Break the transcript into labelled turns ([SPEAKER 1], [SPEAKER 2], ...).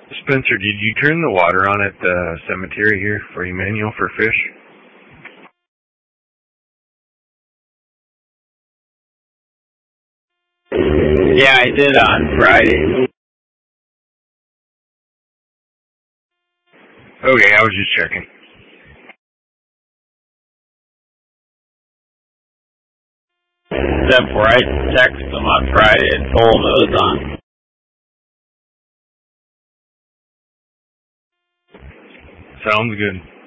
[SPEAKER 1] Spencer, did you turn the water on at the cemetery here for Emmanuel for fish?
[SPEAKER 2] Yeah, I did on Friday.
[SPEAKER 1] Okay, I was just checking.
[SPEAKER 2] Except for I texted him on Friday and told him it was on.
[SPEAKER 1] Sounds good.